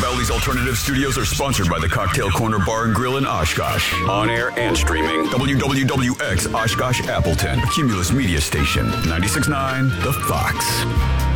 Melly's Alternative Studios are sponsored by the Cocktail Corner Bar and Grill in Oshkosh. On air and streaming. WWWX Oshkosh Appleton. A Cumulus Media Station. 96.9 The Fox.